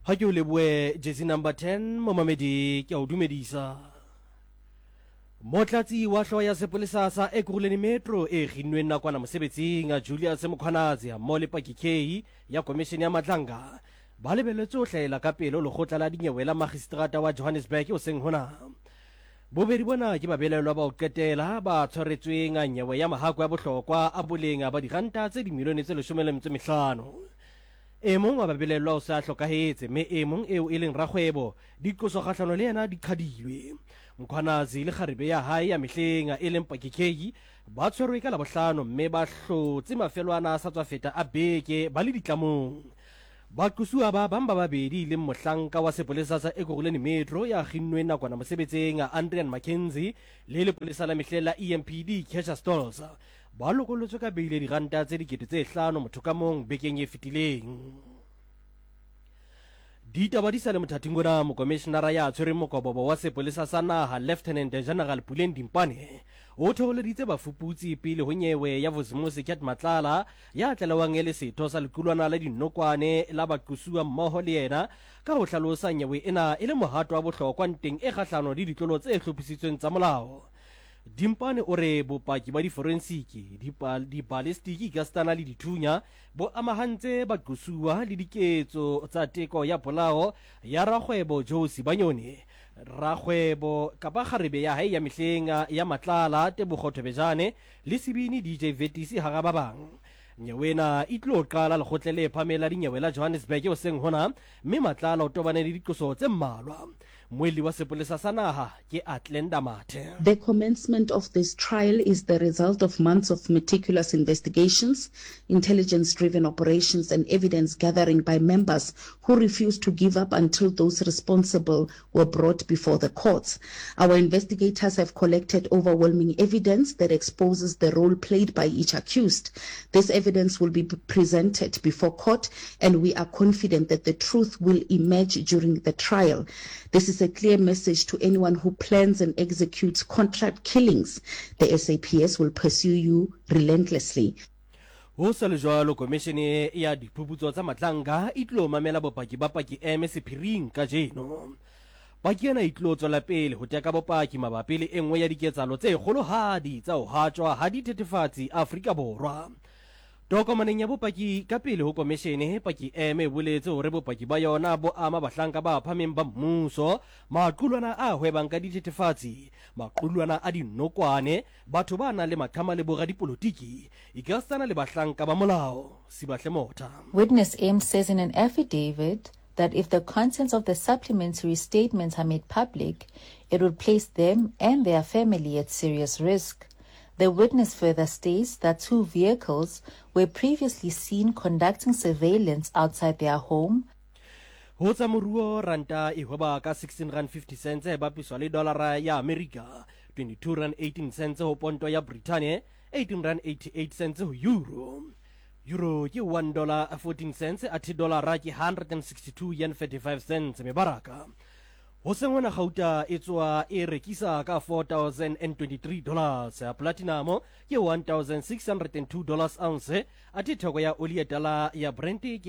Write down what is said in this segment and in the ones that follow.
Ha ke o leboe jersey number 10 momamedi ke a o dumedisa. Motlatsi wa hloho ya sepolesa sa Ekurhuleni Metro e kginnweng nakwana mosebetsing a Julius Mkhwanazi mo le Paki K ya komishene ya Matlanga ba lebelletswe ho hlahela ka pele lekgotla la dinyewe la magistrata wa Johannesburg o seng hona. Bobedi bona ke babelelwa ba o qetela ba tshwaretsweng a nyewe ya mahako ya bohlokwa a boleng ba diranta tse dimilione tse 15. E mong wa babelelwa o sa hlokahetse mme e mong eo e leng rakgwebo diqoso kgahlano le yena di khadilwe. Mkhwanazi le kgarebe ya hae ya mehleng e leng Paki K ba tshwerwe ka Labohlano mme ba hlotse mafelwana a sa tswa feta a beke ba le ditlamong. Baqosuwa ba bang ba babedi le mohlanka wa sepolesa sa Ekurhuleni Metro ya kginnweng nakwana mosebetsing Andrian Mackenzie le lepolesa la mehleng la EMPD Kesha Stolz ba lokolotswe ka beile diranta tse 5,000 motho ka mong bekeng e fetileng. Ditaba di sa le mothating ona mokomishenara ya tshwereng mokobobo wa sepolesa sa naha Lieutenant General Puleng Dimpane o theoleditse bafuputsi pele ho nyewe ya Vusimusi Cat Matlala ya tlelewang e le setho sa lekulwana la dinokwane la baqosuwa mmoho le yena ka ho hlalosa nyewe ena e le mohato wa bohlokwa nteng e kgahlano le ditlolo tse hlophisitsweng tsa molao. Dimpane o re bopaki ba di-forensiki, di-balistiki gastana le dithunya bo amahantse baqosuwa le diketso tsa teko ya polao ya rakgwebo Josi Banyone, rakgwebo kapa kgarebe ya hae ya mehleng ya Matlala Tebogo Thobejane le sebini DJ Vetisi ha ba bang. Nyewena e tlo qala lekgotle le phamela dinyewe la Johannesburg o seng hona mme Matlala o tobane le diqoso tse mmalwa. Mweli wa sepolesa sa naha ke Atlenda Mathe. The commencement of this trial is the result of months of meticulous investigations, intelligence-driven operations and evidence gathering by members who refused to give up until those responsible were brought before the courts. Our investigators have collected overwhelming evidence that exposes the role played by each accused. This evidence will be presented before court and we are confident that the truth will emerge during the trial. This is a clear message to anyone who plans and executes contract killings. The SAPS will pursue you relentlessly. Ho sa le jwalo komishene ya diphuputso tsa Matlanga e tlo mamela bopaki ba Paki M sephiring ka jeno. Paki ena e tlo tswela pele ho teka bopaki mabapi le enngwe ya diketsahalo tse kgolohadi tsa ho hatjwa ha dithethefatsi Afrika Borwa. Tokomaneng ya bopaki ka pele ho komishene Paki M e boletse hore bopaki ba yona bo ama bahlanka ba phameng ba mmuso, maqulwana a hwebang ka dithethefatsi, maqulwana a dinokwane, batho ba nang le maqhama le boradipolotiki, ikastana le bahlanka ba molao. Sibahle Motha. Witness M says in an affidavit that if the contents of the supplementary statements are made public, it would place them and their family at serious risk. The witness further states that 2 vehicles were previously seen conducting surveillance outside their home. Ho tsa moruo ranta e hoba ka 16.50 cents e bapiswa le dolara ya America, 22.18 ho ponto ya Britannia, 18.88 ho euro. Euro ke $1.14 ati dolara ke 162.35 cents mebaraka. Ho sengwana gauta e tswa e rekisa ka $4,023, platinum ke $1,602 ounce, ati theko ya oli ya tala ya Brent ke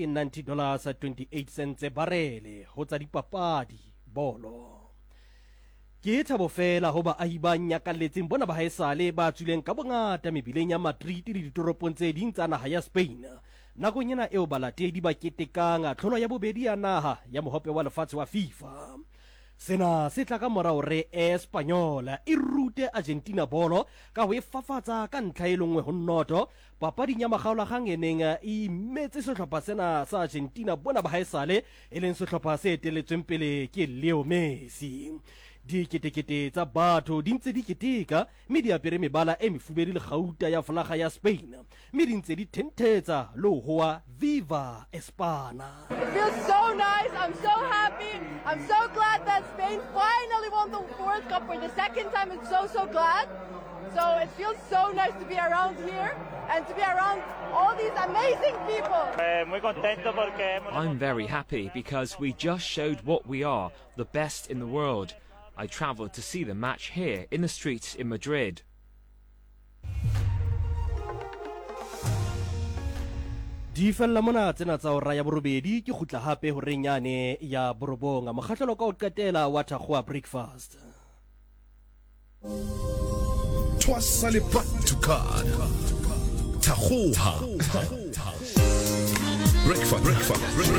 $90.28 barele. Ho tsa dipapadi bolo ke thabo fela ho ba ahi ba nyakalletseng bona ba haesale ba tswileng ka bongata mebileng ya Madrid le ditoropong tse ding tsa naha ya Spain nakong ena eo balatedi ba ketekang tlholo ya bobedi ya naha ya mohope wa lefatshe wa FIFA. Sena se tla ka morao re Espanyola e rute Argentina bolo ka ho e fafatsa ka ntlha e lengwe ho nnoto papading ya makgaolakgang eneng e metse sehlopha sena sa Argentina bona ba haesale e leng sehlopha se eteletsweng pele ke Leo Messi. Diketekete tsa batho di ntse di keteka mme di apere mebala e mefubedi le gauta ya flaga ya Spain mme di ntse di thentetsa le ho hoa Viva Espana. It feels so nice. I'm so happy. I'm so glad that Spain finally won the World Cup for the second time. It's so glad. So it feels so nice to be around here and to be around all these amazing people. I'm very happy because we just showed what we are, the best in the world. I travelled to see the match here in the streets in Madrid. di fella mona tsena tsa ora ya borobedi ke gutla hape ho renyane ya borobonga mokgahlelo ka o qetela wa Thakgoa breakfast. Twasale back to card. Thakgoa breakfast.